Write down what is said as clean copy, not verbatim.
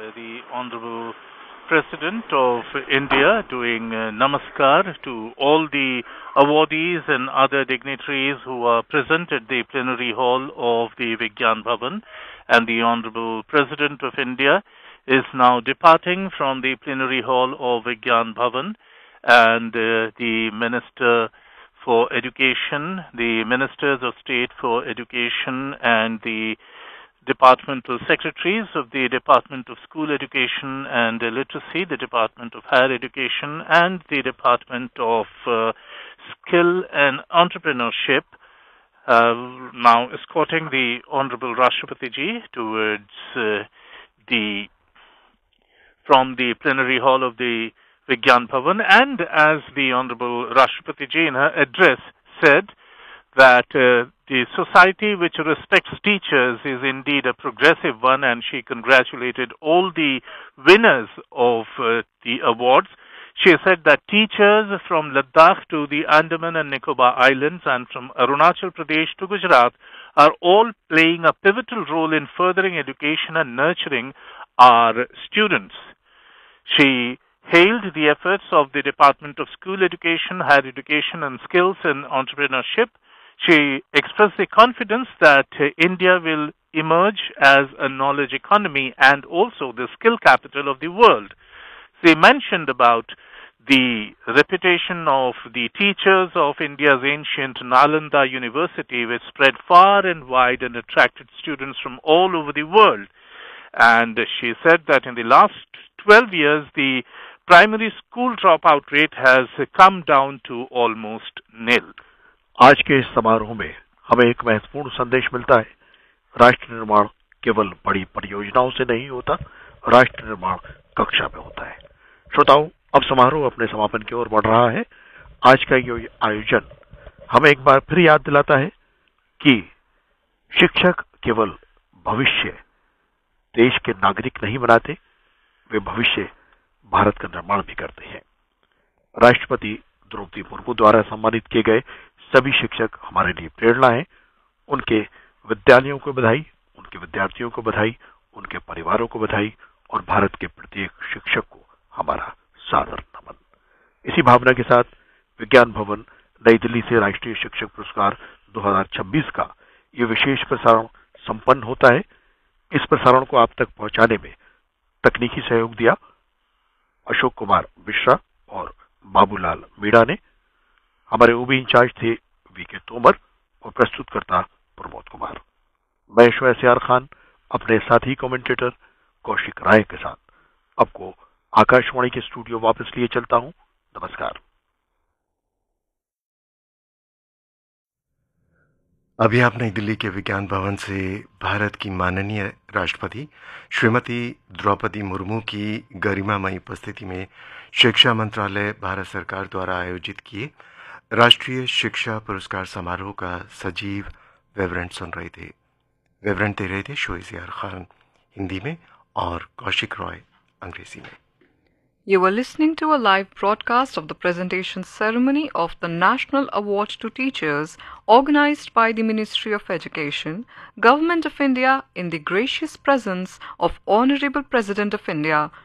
the Honorable President of India doing namaskar to all the awardees and other dignitaries who are present at the plenary hall of the Vigyan Bhavan, and the Honorable President of India is now departing from the plenary hall of Vigyan Bhavan, and the Minister for Education, the Ministers of State for Education, and the Departmental Secretaries of the Department of School Education and Literacy, the Department of Higher Education, and the Department of Skill and Entrepreneurship, now escorting the Honorable Rashtrapati Ji towards from the plenary hall of the Vigyan Bhavan. And as the Honorable Rashtrapati Ji in her address said, that the society which respects teachers is indeed a progressive one, and she congratulated all the winners of the awards. She said that teachers from Ladakh to the Andaman and Nicobar Islands and from Arunachal Pradesh to Gujarat are all playing a pivotal role in furthering education and nurturing our students. She hailed the efforts of the Department of School Education, Higher Education and Skills and Entrepreneurship. She expressed the confidence that India will emerge as a knowledge economy and also the skill capital of the world. They mentioned about the reputation of the teachers of India's ancient Nalanda University, which spread far and wide and attracted students from all over the world. And she said that in the last 12 years, the primary school dropout rate has come down to almost nil. आज के इस समारोह में हमें एक महत्वपूर्ण संदेश मिलता है। राष्ट्र निर्माण केवल बड़ी परियोजनाओं से नहीं होता, राष्ट्र निर्माण कक्षा में होता है। श्रोताओं, अब समारोह अपने समापन की ओर बढ़ रहा है। आज का ये आयोजन हमें एक बार फिर याद दिलाता है कि शिक्षक केवल भविष्य देश के नागरिक नहीं बनाते, वे भविष्य भारत का निर्माण भी करते हैं। राष्ट्रपति द्रौपदी मुर्मू द्वारा सम्मानित किए गए सभी शिक्षक हमारे लिए प्रेरणा है। उनके विद्यालयों को बधाई, उनके विद्यार्थियों को बधाई, उनके परिवारों को बधाई और भारत के प्रत्येक शिक्षक को हमारा सादर नमन। इसी भावना के साथ विज्ञान भवन नई दिल्ली से राष्ट्रीय शिक्षक पुरस्कार 2026 का ये विशेष प्रसारण संपन्न होता है। इस प्रसारण को आप तक पहुंचाने में तकनीकी सहयोग दिया अशोक कुमार मिश्रा और बाबूलाल मीणा ने। हमारे ओबी इंचार्ज थे वीके तोमर और प्रस्तुतकर्ता प्रमोद कुमार। मैं एसआर खान अपने साथी कमेंटेटर कौशिक राय के साथ आपको आकाशवाणी के स्टूडियो वापस लिए चलता हूं। नमस्कार। अभी आप नई दिल्ली के विज्ञान भवन से भारत की माननीय राष्ट्रपति श्रीमती द्रौपदी मुर्मू की गरिमामयी उपस्थिति में शिक्षा मंत्रालय भारत सरकार द्वारा आयोजित किए राष्ट्रीय शिक्षा पुरस्कार समारोह का सजीव विवरण सुन रहे थे। विवरण दे रहे थे शोएसियार खान हिंदी में और कौशिक रॉय अंग्रेजी में। You were listening to a live broadcast of the presentation ceremony of the National Award to Teachers organized by the Ministry of Education, Government of India in the gracious presence of Honorable President of India,